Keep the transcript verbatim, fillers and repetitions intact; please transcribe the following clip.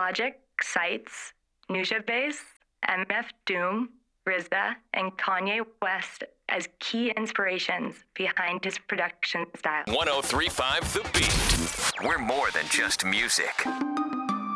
Logic cites Nujabes, M F Doom, R Z A, and Kanye West as key inspirations behind his production style. one oh three point five The Beat. We're more than just music.